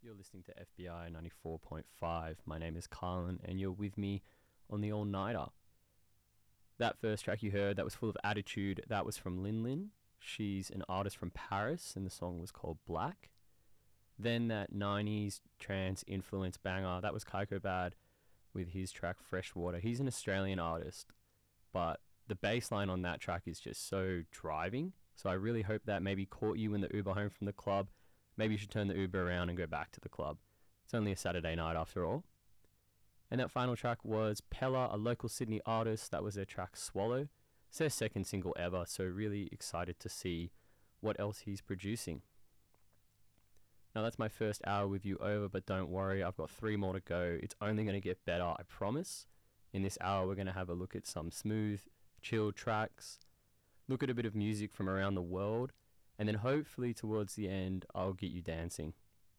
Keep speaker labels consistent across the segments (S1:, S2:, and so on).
S1: You're listening to FBI 94.5. My name is Carlin, and you're with me on the All-Nighter. That first track you heard, that was full of attitude, that was from Lin Lin. She's an artist from Paris, and the song was called Black. Then that 90s trance influence banger, that was Kaiko Bad with his track Freshwater. He's an Australian artist, but the bass line on that track is just so driving. So I really hope that maybe caught you in the Uber home from the club. Maybe you should turn the Uber around and go back to the club. It's only a Saturday night after all. And that final track was Pella, a local Sydney artist. That was their track Swallow. It's their second single ever, so really excited to see what else he's producing. Now that's my first hour with you over, but don't worry, I've got 3 more to go. It's only going to get better, I promise. In this hour, we're going to have a look at some smooth, chill tracks, look at a bit of music from around the world, and then hopefully towards the end, I'll get you dancing.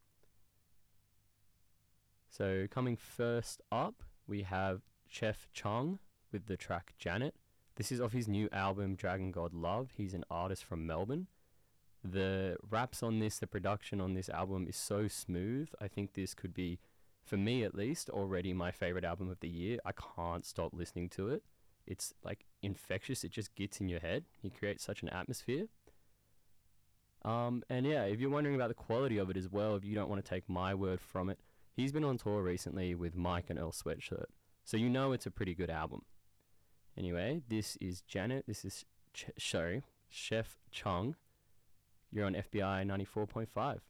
S1: So coming first up, we have Chef Chung with the track Janet. This is off his new album, Dragon God Love. He's an artist from Melbourne. The raps on this, the production on this album is so smooth. I think this could be, for me at least, already my favorite album of the year. I can't stop listening to it. It's like infectious. It just gets in your head. He creates such an atmosphere. And yeah, if you're wondering about the quality of it as well, if you don't want to take my word from it, he's been on tour recently with Mike and Earl Sweatshirt. So you know it's a pretty good album. Anyway, this is Janet. This is Chef Chung. You're on FBI 94.5.